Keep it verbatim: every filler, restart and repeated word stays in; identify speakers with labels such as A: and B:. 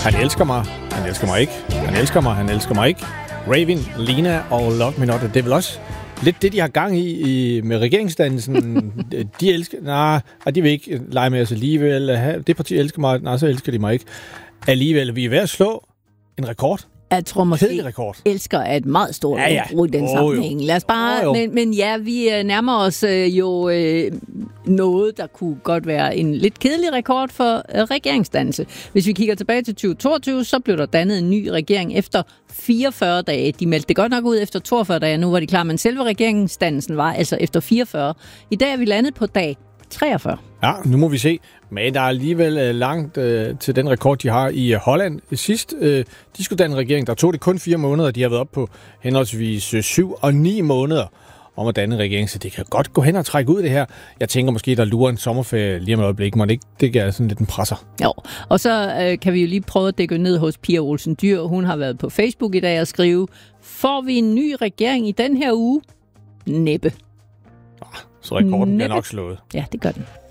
A: Han elsker mig. Han elsker mig ikke. Han elsker mig. Han elsker mig ikke. Raven, Lena og Love Me Not. Det er vel også lidt det, de har gang i, i med regeringsdannelsen. De elsker... Nej, de vil ikke lege med os alligevel. Det parti elsker mig. Nej, så elsker de mig ikke. Alligevel, vi er ved at slå en rekord.
B: Jeg tror måske, elsker er et meget stort
A: ja, ja.
B: ord i den
A: oh,
B: sammenhæng. Lad os bare, oh, men, men ja, vi nærmer os øh, jo øh, noget, der kunne godt være en lidt kedelig rekord for øh, regeringsdannelse. Hvis vi kigger tilbage til tyve toogtyve, så blev der dannet en ny regering efter fireogfyrre dage. De meldte det godt nok ud efter toogfyrre dage, nu var de klar, men selve regeringsdannelsen var altså efter fireogfyrre. I dag er vi landet på dag treogfyrre.
A: Ja, nu må vi se. Men der er alligevel øh, langt øh, til den rekord, de har i øh, Holland. Sidst, øh, de skulle danne en regering, der tog det kun fire måneder. De har været op på henholdsvis øh, syv og ni måneder om at danne en regering, så det kan godt gå hen og trække ud det her. Jeg tænker måske, der lurer en sommerferie lige om et øjeblik, men det, det er sådan lidt en presser.
B: Jo, og så øh, kan vi jo lige prøve at dykke ned hos Pia Olsen Dyhr. Hun har været på Facebook i dag og skrive, får vi en ny regering i den her uge? Næppe.
A: Så rekorden bliver nok slået.
B: Ja, det gør den.